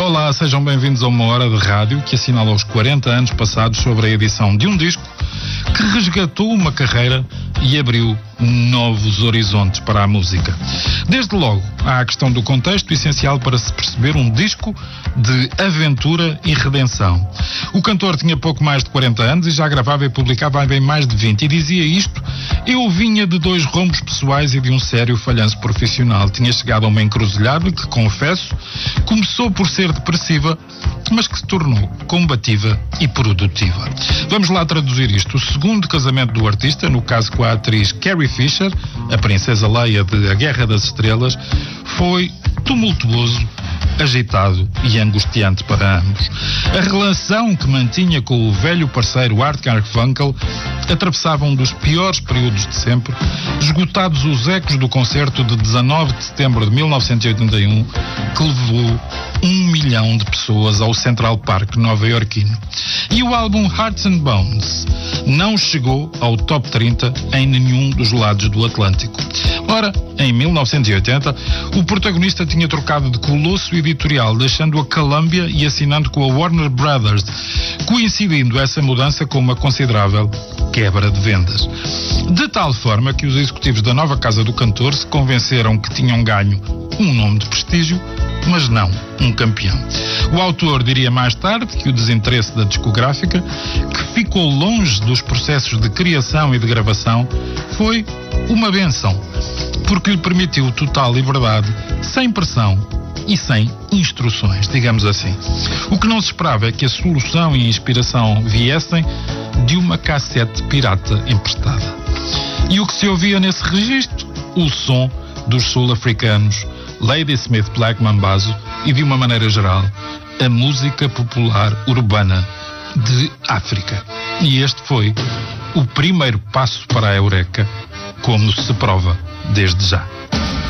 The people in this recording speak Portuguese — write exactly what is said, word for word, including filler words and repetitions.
Olá, sejam bem-vindos a uma hora de rádio que assinala os quarenta anos passados sobre a edição de um disco que resgatou uma carreira e abriu novos horizontes para a música. Desde logo, há a questão do contexto, essencial para se perceber um disco de aventura e redenção. O cantor tinha pouco mais de quarenta anos e já gravava e publicava há bem mais de vinte, e dizia isto: eu vinha de dois rombos pessoais e de um sério falhanço profissional. Tinha chegado a uma encruzilhada que, confesso, começou por ser depressiva, mas que se tornou combativa e produtiva. Vamos lá traduzir isto. O segundo casamento do artista, no caso com a atriz Carrie Fisher, a princesa Leia de A Guerra das Estrelas, foi tumultuoso, agitado e angustiante para ambos. A relação que mantinha com o velho parceiro Art Garfunkel atravessava um dos piores períodos de sempre, esgotados os ecos do concerto de dezanove de setembro de mil novecentos e oitenta e um, que levou um milhão de pessoas ao Central Park nova-iorquino. E o álbum Hearts and Bones não chegou ao top trinta em nenhum dos lados do Atlântico. Ora, em mil novecentos e oitenta, o protagonista tinha trocado de colosso editorial, deixando a Columbia e assinando com a Warner Brothers, coincidindo essa mudança com uma considerável quebra de vendas. De tal forma que os executivos da nova casa do cantor se convenceram que tinham ganho um nome de prestígio, mas não um campeão. O autor diria mais tarde que o desinteresse da discográfica, que ficou longe dos processos de criação e de gravação, foi uma bênção, porque lhe permitiu total liberdade, sem pressão e sem instruções, digamos assim. O que não se esperava é que a solução e a inspiração viessem de uma cassete pirata emprestada. E o que se ouvia nesse registro? O som dos sul-africanos Ladysmith Black Mambazo e, de uma maneira geral, a música popular urbana de África. E este foi o primeiro passo para a Eureka, como se prova desde já.